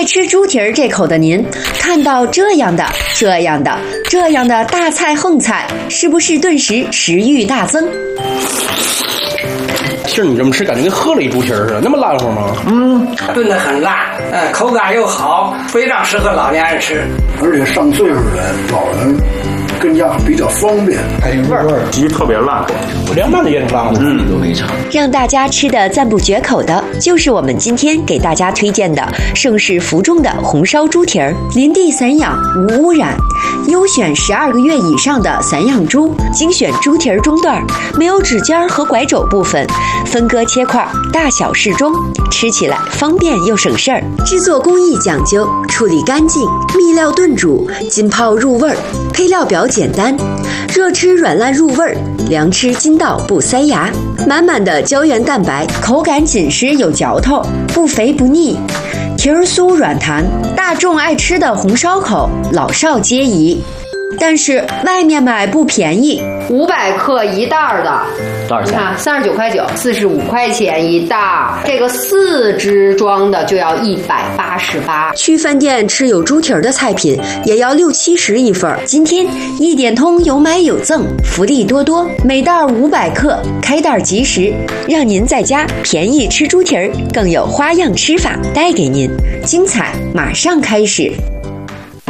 爱吃猪蹄儿这口的您，看到这样的大菜横菜，是不是顿时食欲大增？ 其实你这么吃，感觉跟喝了一猪蹄儿似的，那么烂乎吗？ 炖得很烂，口感又好，非常适合老年人吃。 而且上岁数的老人更加比较方便，还有味儿， 鸡特别烂， 我凉拌的也挺烂的， 都没差。 让大家吃的赞不绝口的，就是我们今天给大家推荐的盛世福中的红烧猪蹄儿，林地散养，无污染，优选12个月以上的散养猪，精选猪蹄儿中段，没有指尖和拐肘部分，分割切块，大小适中，吃起来方便又省事儿。制作工艺讲究，处理干净，秘料炖煮，浸泡入味儿，配料表简单，热吃软烂入味儿，凉吃筋道不塞牙，满满的胶原蛋白，口感紧实有嚼头，不肥不腻，蹄儿酥软弹，大众爱吃的红烧口，老少皆宜。但是外面买不便宜 ，500克一袋的， 多少钱？ 你看39块9，45块钱一袋。这个4只装的就要188。 去饭店吃有猪蹄儿的菜品也要60、70一份。今天一点通有买有赠，福利多多，每袋500克，开袋即食，让您在家便宜吃猪蹄儿，更有花样吃法带给您，精彩马上开始。